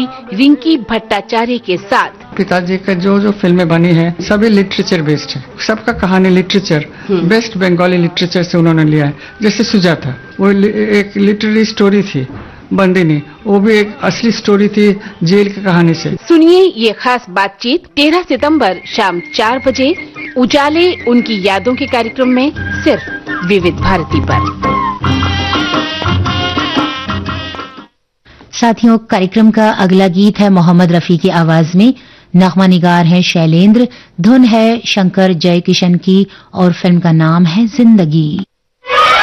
रिंकी भट्टाचार्य के साथ। पिताजी का जो फिल्में बनी है सभी लिटरेचर बेस्ड है, सबका कहानी लिटरेचर बेस्ट बंगाली लिटरेचर से उन्होंने लिया है। जैसे सुजाता, वो एक लिटरेरी स्टोरी थी, बंदिनी, वो भी एक असली स्टोरी थी जेल की कहानी से। सुनिए ये खास बातचीत 13 सितंबर शाम 4 बजे उजाले उनकी यादों के कार्यक्रम में, सिर्फ विविध भारती पर। साथियों, कार्यक्रम का अगला गीत है मोहम्मद रफी की आवाज में। नगमा निगार है शैलेंद्र, धुन है शंकर जयकिशन की और फिल्म का नाम है जिंदगी।